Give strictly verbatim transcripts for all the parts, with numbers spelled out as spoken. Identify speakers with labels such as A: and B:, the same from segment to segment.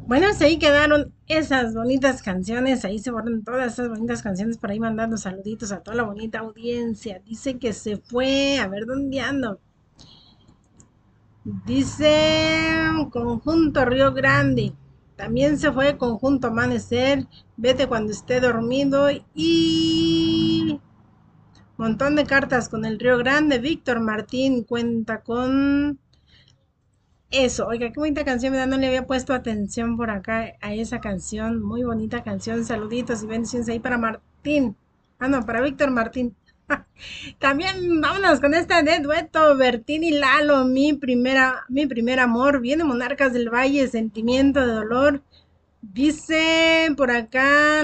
A: Bueno, pues ahí quedaron esas bonitas canciones, ahí se borran todas esas bonitas canciones por ahí mandando saluditos a toda la bonita audiencia. Dice que se fue, a ver dónde ando. Dice Conjunto Río Grande. También se fue Conjunto Amanecer. Vete cuando esté dormido. Y montón de cartas con el Río Grande. Víctor Martín cuenta con eso. Oiga, qué bonita canción, ¿verdad? No le había puesto atención por acá a esa canción. Muy bonita canción. Saluditos y bendiciones ahí para Martín. Ah, no, para Víctor Martín. También vámonos con esta de dueto, Bertín y Lalo, mi primera, mi primer amor. Viene Monarcas del Valle, Sentimiento de Dolor. Dice por acá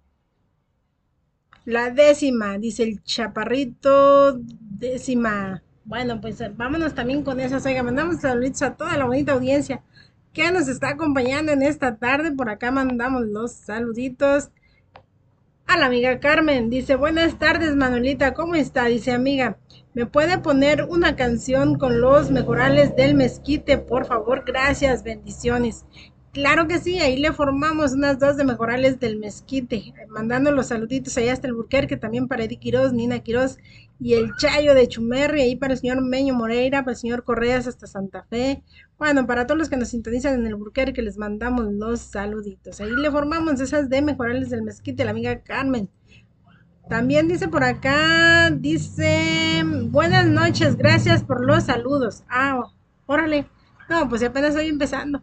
A: la décima, dice el chaparrito, décima. Bueno, pues vámonos también con esas. Oiga, mandamos saludos a toda la bonita audiencia que nos está acompañando en esta tarde. Por acá mandamos los saluditos a la amiga Carmen. Dice, buenas tardes Manuelita, ¿cómo está? Dice, amiga, ¿me puede poner una canción con los mejorales del mezquite? Por favor, gracias, bendiciones. Claro que sí, ahí le formamos unas dos de mejorales del mezquite, mandando los saluditos allá hasta el Burquerque, también para Edith Quiroz, Nina Quiroz y el Chayo de Chumerri, ahí para el señor Meño Moreira, para el señor Correas hasta Santa Fe. Bueno, para todos los que nos sintonizan en el Burquerque les mandamos los saluditos. Ahí le formamos esas de mejorales del mezquite, la amiga Carmen. También dice por acá, dice, buenas noches, gracias por los saludos. Ah, órale. No, pues apenas estoy empezando.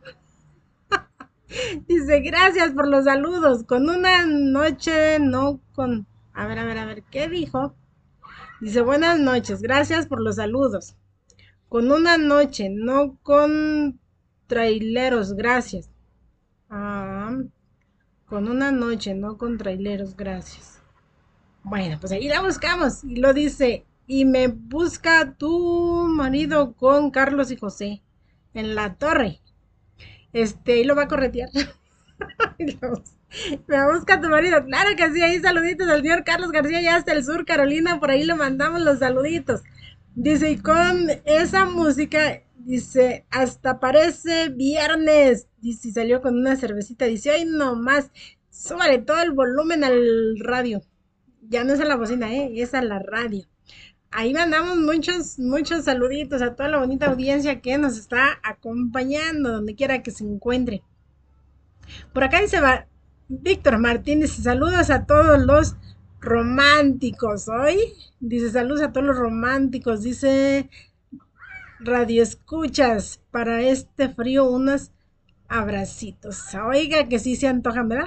A: Dice, gracias por los saludos. Con una noche, no con... A ver, a ver, a ver, ¿qué dijo? Dice, buenas noches, gracias por los saludos. Con una noche, no con traileros, gracias. Ah, con una noche, no con traileros, gracias. Bueno, pues ahí la buscamos. Y lo dice, y me busca tu marido con Carlos y José en la torre. Este, y lo va a corretear. Me busca tu marido. Claro que sí, ahí saluditos al señor Carlos García, ya hasta el sur, Carolina, por ahí le mandamos los saluditos. Dice, y con esa música, dice, hasta parece viernes. Dice, salió con una cervecita. Dice, ay, nomás, súbale todo el volumen al radio. Ya no es a la bocina, ¿eh? Es a la radio. Ahí mandamos muchos, muchos saluditos a toda la bonita audiencia que nos está acompañando, donde quiera que se encuentre. Por acá dice va, Víctor Martínez, saludos a todos los románticos hoy. Dice, saludos a todos los románticos. Dice, radio escuchas, para este frío unos abracitos. Oiga, que sí se antojan, ¿verdad?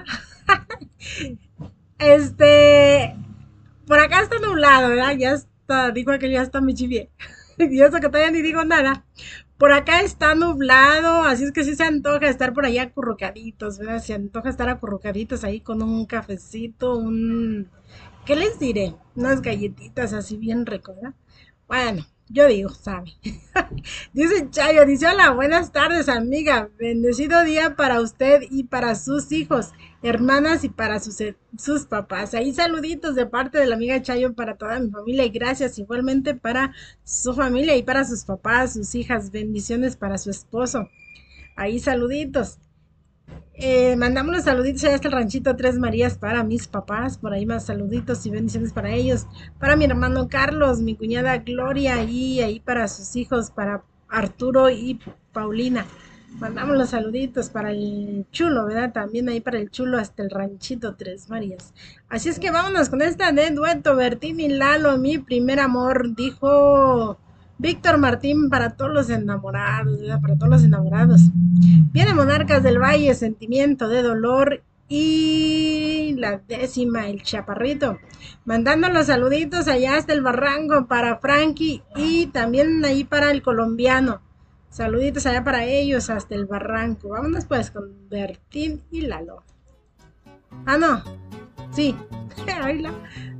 A: Este, por acá está nublado, ¿verdad? Ya está, digo que ya está mi chivier. Y eso que todavía ni digo nada. Por acá está nublado, así es que sí se antoja estar por allá acurrucaditos, ¿verdad? Se antoja estar acurrucaditos ahí con un cafecito, un... ¿Qué les diré? Unas galletitas así bien ricas, ¿verdad? Bueno, yo digo, ¿sabe? Dice Chayo, dice, hola, buenas tardes, amiga. Bendecido día para usted y para sus hijos, hermanas y para sus, sus papás. Ahí saluditos de parte de la amiga Chayo para toda mi familia y gracias igualmente para su familia y para sus papás, sus hijas. Bendiciones para su esposo. Ahí saluditos. Eh, mandamos los saluditos allá hasta el ranchito Tres Marías para mis papás, por ahí más saluditos y bendiciones para ellos, para mi hermano Carlos, mi cuñada Gloria y ahí para sus hijos, para Arturo y Paulina. Mandamos los saluditos para el chulo, ¿verdad? También ahí para el chulo hasta el ranchito Tres Marías. Así es que vámonos con esta de dueto, Bertín y Lalo, mi primer amor, dijo Víctor Martín para todos los enamorados, ¿verdad? Para todos los enamorados. Viene Monarcas del Valle, Sentimiento de Dolor y la décima, el Chaparrito. Mandando los saluditos allá hasta el Barranco para Frankie y también ahí para el colombiano. Saluditos allá para ellos hasta el Barranco. Vámonos pues con Bertín y Lalo. Ah, no. Sí.